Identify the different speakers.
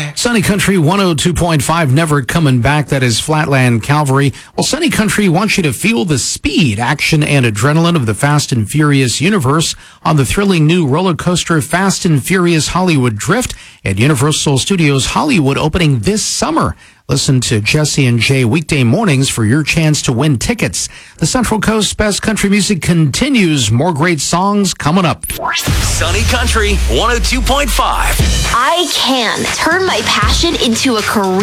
Speaker 1: back.
Speaker 2: Sunny Country 102.5, Never Coming Back. That is Flatland Cavalry. Well, Sunny Country wants you to feel the speed, action, and adrenaline of the Fast and Furious universe on the thrilling new roller coaster Fast and Furious Hollywood Drift at Universal Studios Hollywood, opening this summer. Listen to Jesse and Jay weekday mornings for your chance to win tickets. The Central Coast's best country music continues. More great songs coming up.
Speaker 3: Sunny Country 102.5.
Speaker 4: I can turn my passion into a career.